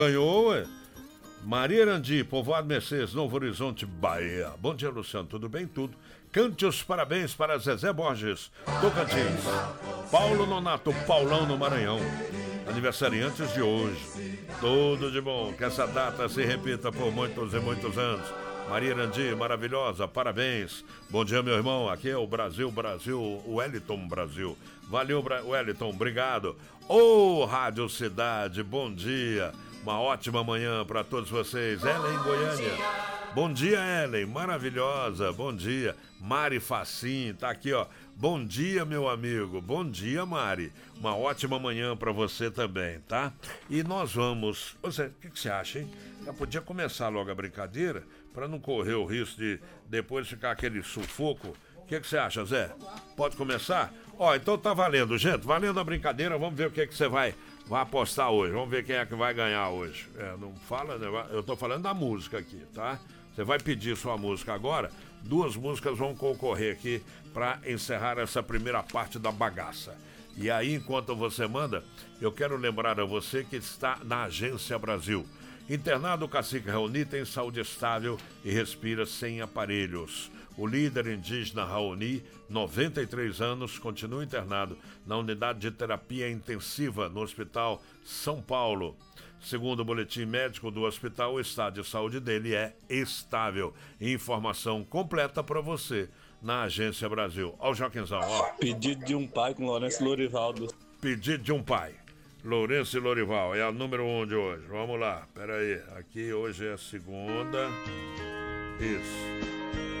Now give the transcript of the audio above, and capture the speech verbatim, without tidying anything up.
Ganhou, ué. Maria Arandi, Povoado Mercedes, Novo Horizonte, Bahia. Bom dia, Luciano, tudo bem? Tudo. Cante os parabéns para Zezé Borges, Tocantins. Paulo Nonato, Paulão no Maranhão. Aniversariantes de hoje. Tudo de bom, que essa data se repita por muitos e muitos anos. Maria Arandi, maravilhosa, parabéns. Bom dia, meu irmão, aqui é o Brasil, Brasil, Wellington Brasil. Valeu, Wellington, obrigado. Ô, Rádio Cidade, bom dia. Uma ótima manhã para todos vocês. Ellen Goiânia. Bom dia, Ellen. Maravilhosa. Bom dia. Mari Facim, tá aqui, ó. Bom dia, meu amigo. Bom dia, Mari. Uma ótima manhã para você também, tá? E nós vamos... Você, o que, que você acha, hein? Já podia começar logo a brincadeira para não correr o risco de depois ficar aquele sufoco. O que, que você acha, Zé? Pode começar? Ó, então tá valendo, gente. Valendo a brincadeira. Vamos ver o que, que você vai... Vai apostar hoje, vamos ver quem é que vai ganhar hoje. É, não fala, né? Eu tô falando da música aqui, tá? Você vai pedir sua música agora, duas músicas vão concorrer aqui para encerrar essa primeira parte da bagaça. E aí, enquanto você manda, eu quero lembrar a você que está na Agência Brasil. Internado Cacique Raoni tem saúde estável e respira sem aparelhos. O líder indígena Raoni, noventa e três anos, continua internado na unidade de terapia intensiva no Hospital São Paulo. Segundo o boletim médico do hospital, o estado de saúde dele é estável. Informação completa para você na Agência Brasil. Ó o Joaquinzão, ó. Pedido de um pai com Lourenço Lorivaldo. Pedido de um pai. Lourenço e Lorival, é a número um de hoje. Vamos lá, peraí. Aqui hoje é a segunda. Isso.